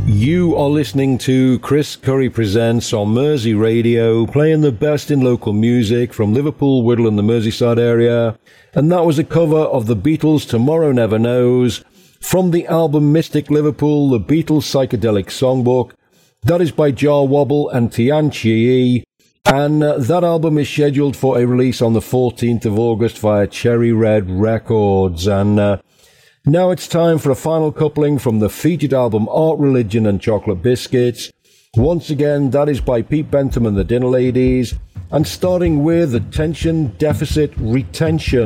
You are listening to Chris Curry Presents on Mersey Radio, playing the best in local music from Liverpool, Whittle and the Merseyside area. And that was a cover of the Beatles' Tomorrow Never Knows from the album Mystic Liverpool, the Beatles Psychedelic Songbook. That is by Jar Wobble and Tian Chi. And that album is scheduled for a release on the 14th of August via Cherry Red Records. And now it's time for a final coupling from the featured album Art, Religion and Chocolate Biscuits. Once again, that is by Pete Bentham and the Dinner Ladies. And starting with Attention Deficit Retention.